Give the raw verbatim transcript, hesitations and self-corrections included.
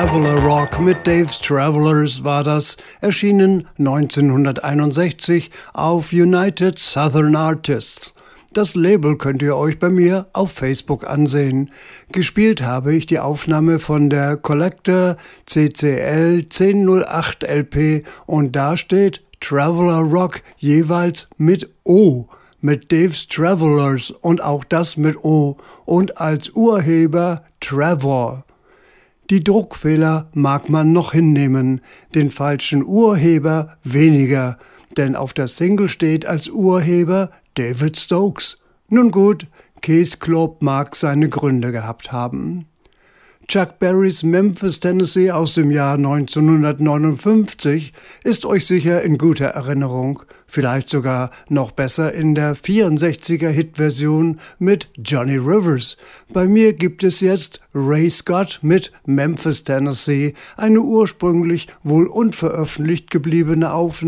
Traveler Rock mit Dave's Travelers war das, erschienen neunzehnhunderteinundsechzig auf United Southern Artists. Das Label könnt ihr euch bei mir auf Facebook ansehen. Gespielt habe ich die Aufnahme von der Collector C C L zehn null acht L P und da steht Traveler Rock jeweils mit O, mit Dave's Travelers und auch das mit O und als Urheber Trevor. Die Druckfehler mag man noch hinnehmen, den falschen Urheber weniger, denn auf der Single steht als Urheber David Stokes. Nun gut, Case Club mag seine Gründe gehabt haben. Chuck Berrys Memphis, Tennessee aus dem Jahr neunzehnhundertneunundfünfzig ist euch sicher in guter Erinnerung, vielleicht sogar noch besser in der vierundsechziger Hitversion mit Johnny Rivers. Bei mir gibt es jetzt Ray Scott mit Memphis, Tennessee, eine ursprünglich wohl unveröffentlicht gebliebene Aufnahme